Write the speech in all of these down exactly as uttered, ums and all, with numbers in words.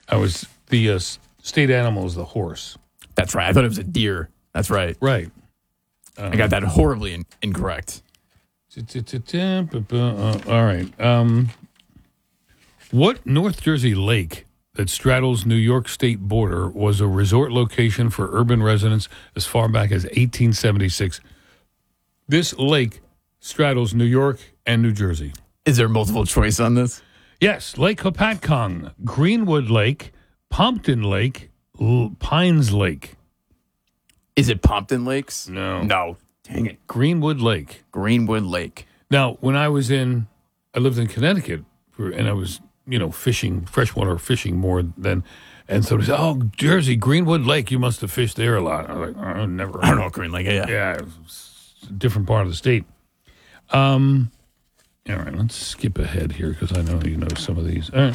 I was the uh, state animal is the horse. That's right. I thought it was a deer. That's right. Right. Um, I got that horribly in- incorrect. Uh, all right. Um, what North Jersey lake that straddles New York state border was a resort location for urban residents as far back as eighteen seventy-six? This lake straddles New York and New Jersey. Is there multiple choice on this? Yes. Lake Hopatcong, Greenwood Lake, Pompton Lake, L- Pines Lake. Is it Pompton Lakes? No. No. Dang it. Greenwood Lake. Greenwood Lake. Now, when I was in, I lived in Connecticut, for, and I was, you know, fishing, freshwater fishing more than, and so they said, oh, Jersey, Greenwood Lake, you must have fished there a lot. I was like, oh, never. I don't know Green Lake, yeah. Yeah, it's a different part of the state. Um, all right, let's skip ahead here because I know you know some of these. Uh,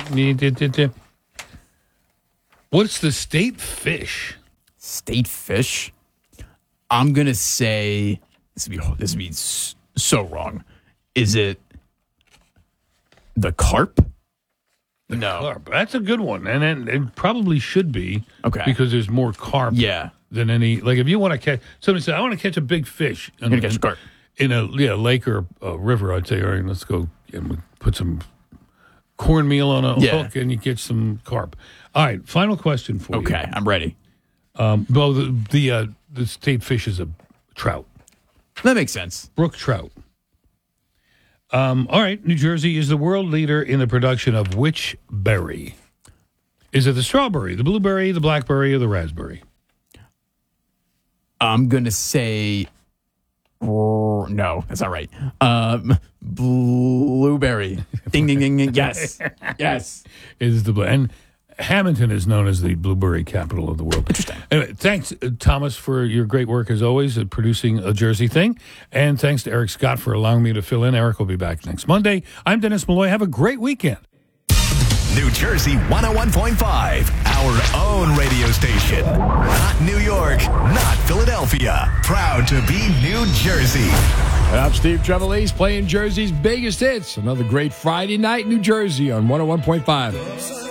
what's the state fish? State fish? I'm going to say, this would be, this would be so wrong. Is it the carp? The no. Carp. That's a good one. And then it probably should be. Okay. Because there's more carp yeah. than any. Like if you want to catch, somebody said, I want to catch a big fish. I'm going to catch a carp. In a yeah, lake or a river, I'd say, all right, let's go and we put some cornmeal on a yeah. hook and you catch some carp. All right, final question for okay, you. Okay, I'm ready. Um, well, the the, uh, the state fish is a trout. That makes sense. Brook trout. Um, all right, New Jersey is the world leader in the production of which berry? Is it the strawberry, the blueberry, the blackberry, or the raspberry? I'm going to say... No, that's not right. Um, blueberry. Ding, ding, ding, ding. Yes. Yes. It is the and Hamilton is known as the blueberry capital of the world. Interesting. Anyway, thanks, uh, Thomas, for your great work as always at producing A Jersey Thing. And thanks to Eric Scott for allowing me to fill in. Eric will be back next Monday. I'm Dennis Malloy. Have a great weekend. New Jersey one oh one point five, our own radio station. Not New York, not Philadelphia. Proud to be New Jersey. And I'm Steve Trevelise playing Jersey's biggest hits. Another great Friday night in New Jersey on one oh one point five.